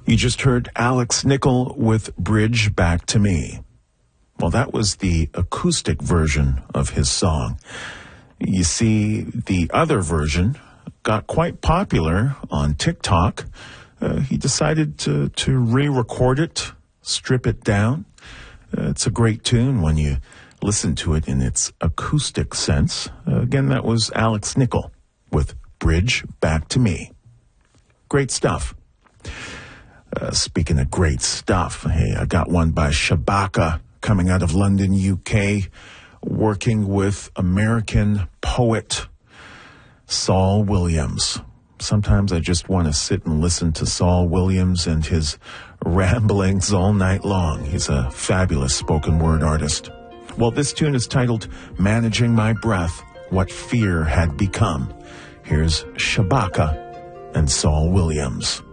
You just heard Alex Nickel with Bridge Back to Me. Well, that was the acoustic version of his song. You see, the other version got quite popular on TikTok. He decided to re-record it, strip it down. It's a great tune when you listen to it in its acoustic sense. Again, that was Alex Nickel with Bridge Back to Me. Great stuff. Speaking of great stuff, hey, I got one by Shabaka coming out of London, UK, working with American poet Saul Williams. Sometimes I just want to sit and listen to Saul Williams and his ramblings all night long. He's a fabulous spoken word artist. Well, this tune is titled Managing My Breath, What Fear Had Become. Here's Shabaka and Saul Williams.